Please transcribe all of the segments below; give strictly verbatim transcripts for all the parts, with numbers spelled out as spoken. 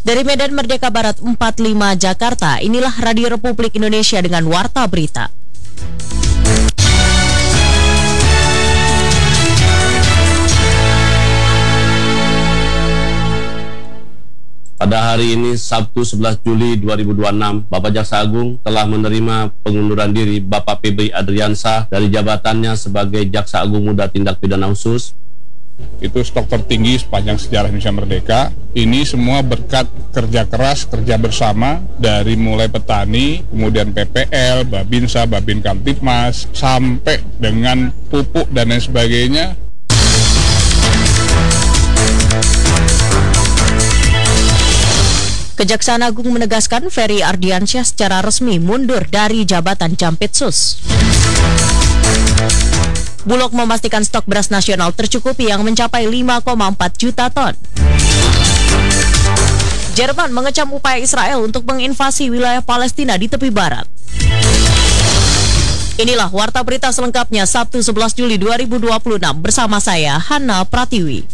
Dari Medan Merdeka Barat empat puluh lima Jakarta, inilah Radio Republik Indonesia dengan Warta Berita. Pada hari ini, Sabtu sebelas Juli dua ribu dua puluh enam, Bapak Jaksa Agung telah menerima pengunduran diri Bapak Febri Adriansyah dari jabatannya sebagai Jaksa Agung Muda Tindak Pidana Khusus. Itu stok tertinggi sepanjang sejarah Indonesia Merdeka. Ini semua berkat kerja keras, kerja bersama dari mulai petani, kemudian P P L, Babinsa, Babin Kamtipmas, sampai dengan pupuk dan lain sebagainya. Kejaksaan Agung menegaskan Ferry Ardiansyah secara resmi mundur dari jabatan Jampitsus. Bulog memastikan stok beras nasional tercukupi yang mencapai lima koma empat juta ton. Jerman mengecam upaya Israel untuk menginvasi wilayah Palestina di tepi barat. Inilah Warta Berita selengkapnya Sabtu sebelas Juli dua ribu dua puluh enam bersama saya, Hana Pratiwi.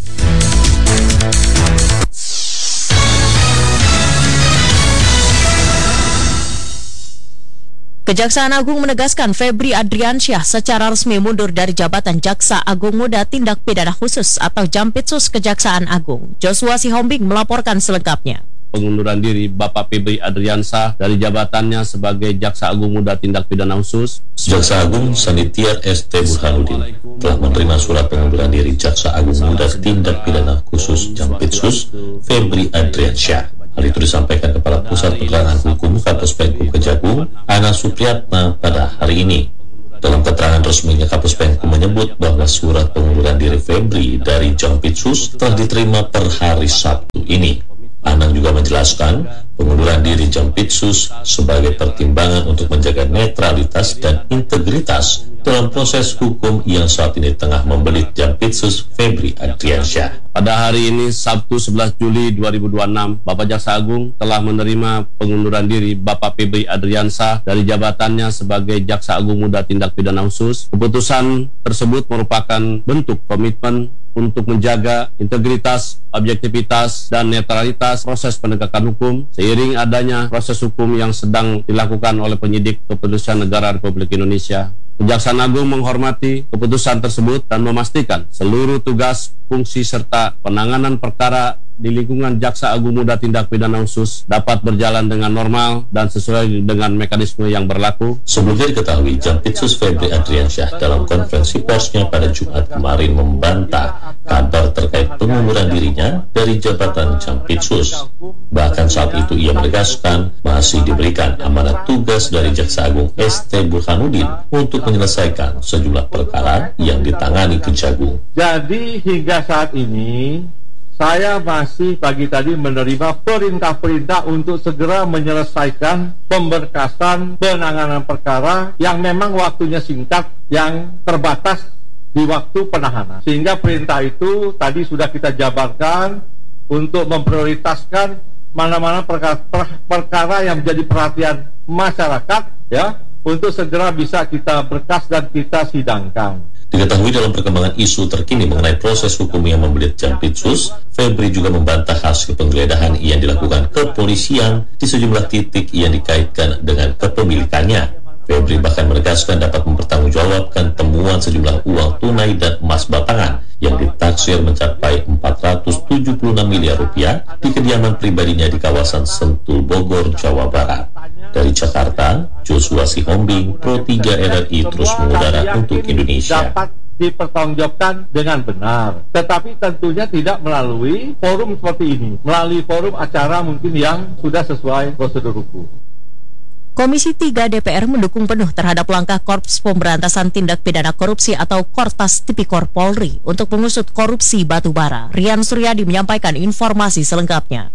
Kejaksaan Agung menegaskan Febri Adriansyah secara resmi mundur dari jabatan Jaksa Agung Muda Tindak Pidana Khusus atau Jampitsus Kejaksaan Agung. Joshua Sihombing melaporkan selengkapnya. Pengunduran diri Bapak Febri Adriansyah dari jabatannya sebagai Jaksa Agung Muda Tindak Pidana Khusus. Jaksa Agung Sanitiar S T Burhanuddin telah menerima surat pengunduran diri Jaksa Agung Muda Tindak Pidana Khusus Jampitsus Febri Adriansyah. Hal itu disampaikan Kepala Pusat Penerangan Hukum Kapus Penkum Kejagung, Ana Supriyatna, pada hari ini. Dalam keterangan resminya, Kapus Penkum menyebut bahwa surat pengunduran diri Febri dari Jampitsus telah diterima per hari Sabtu ini. Anang juga menjelaskan pengunduran diri Jampitsus sebagai pertimbangan untuk menjaga netralitas dan integritas dalam proses hukum yang saat ini tengah membelit Jampitsus Febri Adriansyah. Pada hari ini, Sabtu sebelas Juli dua ribu dua puluh enam, Bapak Jaksa Agung telah menerima pengunduran diri Bapak Febri Adriansyah dari jabatannya sebagai Jaksa Agung Muda Tindak Pidana Khusus. Keputusan tersebut merupakan bentuk komitmen untuk menjaga integritas, objektivitas, dan netralitas proses penegakan hukum seiring adanya proses hukum yang sedang dilakukan oleh penyidik Kepolisian Negara Republik Indonesia. Kejaksaan Agung menghormati keputusan tersebut dan memastikan seluruh tugas, fungsi, serta penanganan perkara di lingkungan Jaksa Agung Muda Tindak Pidana Khusus dapat berjalan dengan normal dan sesuai dengan mekanisme yang berlaku. Sebelumnya diketahui, Jampitsus Febri Adriansyah dalam konferensi persnya pada Jumat kemarin membantah kabar terkait pengunduran dirinya dari jabatan Jampitsus. Bahkan saat itu ia menegaskan masih diberikan amanat tugas dari Jaksa Agung S T Burhanuddin untuk menyelesaikan sejumlah perkara yang ditangani Kejagung. Jadi hingga saat ini saya masih pagi tadi menerima perintah-perintah untuk segera menyelesaikan pemberkasan penanganan perkara yang memang waktunya singkat, yang terbatas di waktu penahanan. Sehingga perintah itu tadi sudah kita jabarkan untuk memprioritaskan mana-mana perkara, perkara yang menjadi perhatian masyarakat, ya, untuk segera bisa kita berkas dan kita sidangkan. Diketahui dalam perkembangan isu terkini mengenai proses hukum yang membelit Jampitsus, Febri juga membantah hasil penggeledahan yang dilakukan kepolisian di sejumlah titik yang dikaitkan dengan kepemilikannya. Febri bahkan menegaskan dapat mempertanggungjawabkan temuan sejumlah uang tunai dan emas batangan yang ditaksir mencapai empat ratus tujuh puluh enam miliar rupiah di kediaman pribadinya di kawasan Sentul, Bogor, Jawa Barat. Dari Jakarta, Joshua Sihombing, Pro tiga R R I terus mengudara untuk Indonesia. Dapat dipertanggungjawabkan dengan benar, tetapi tentunya tidak melalui forum seperti ini, melalui forum acara mungkin yang sudah sesuai prosedur hukum. Komisi tiga D P R mendukung penuh terhadap langkah Korps Pemberantasan Tindak Pidana Korupsi atau Kortas Tipikor Polri untuk mengusut korupsi batubara. Rian Suryadi menyampaikan informasi selengkapnya.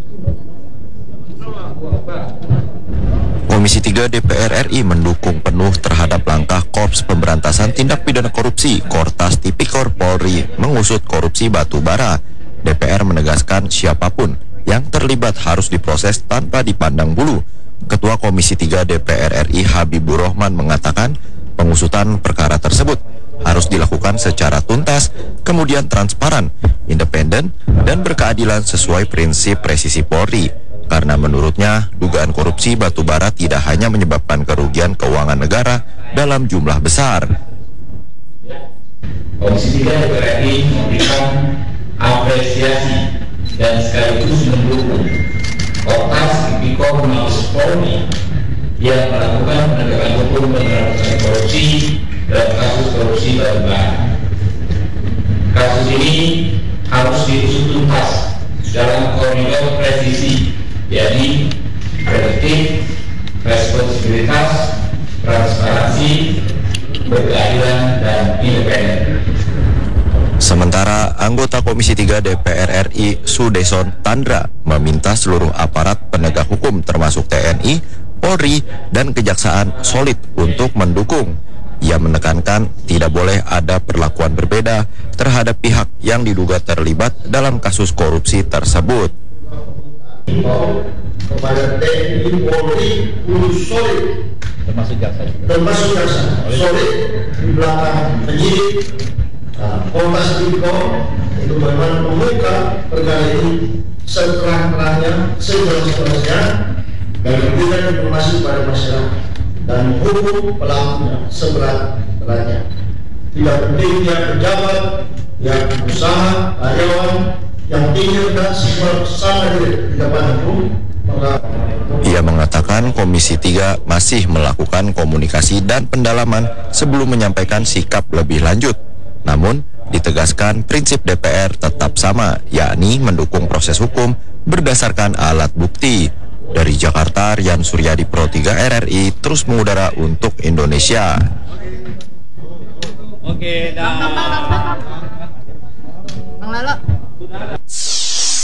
Komisi tiga D P R R I mendukung penuh terhadap langkah Korps Pemberantasan Tindak Pidana Korupsi Kortas Tipikor Polri mengusut korupsi batubara. D P R menegaskan siapapun yang terlibat harus diproses tanpa dipandang bulu. Ketua Komisi tiga D P R R I Habibur Rahman mengatakan pengusutan perkara tersebut harus dilakukan secara tuntas, kemudian transparan, independen, dan berkeadilan sesuai prinsip presisi Polri. Karena menurutnya, dugaan korupsi batubara tidak hanya menyebabkan kerugian keuangan negara dalam jumlah besar. Komisi tiga D P R R I memberikan apresiasi dan sekaligus mendukung Kortas Tipikor Mabes Polri yang melakukan penegakan hukum pemberantasan korupsi dalam kasus korupsi batubara. Kasus ini harus diusut tuntas dalam koridor presisi, yakni prediktif, responsibilitas, transparansi, berkeadilan, dan independen. Sementara anggota Komisi tiga D P R R I Sudeson Tandra meminta seluruh aparat penegak hukum termasuk T N I, Polri, dan Kejaksaan solid untuk mendukung. Ia menekankan tidak boleh ada perlakuan berbeda terhadap pihak yang diduga terlibat dalam kasus korupsi tersebut. Kepada T N I, Polri, kudu solid, termasuk jaksa, termasuk jaksa solid di belakang penyidik. Nah, Kompas Tipikor itu memang membuka perkara ini seterang-terangnya, sejelas-jelasnya, dan memberikan informasi pada masyarakat dan hukum pelakunya seberat-beratnya. Tidak pentingnya pejabat, yang usaha, karyawan, yang tinggi dan semua sama di depan hukum. Ia mengatakan Komisi tiga masih melakukan komunikasi dan pendalaman sebelum menyampaikan sikap lebih lanjut. Namun, ditegaskan prinsip D P R tetap sama, yakni mendukung proses hukum berdasarkan alat bukti. Dari Jakarta, Rian Suryadi, Pro tiga R R I, terus mengudara untuk Indonesia. Oke, dah. Bang Lalo.